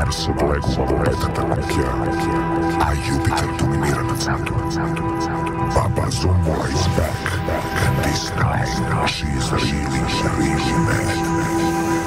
Mars vleku petata kukija, a Jupiter dominira na centru. Baba Zomora is back, and this time she is really, really mad.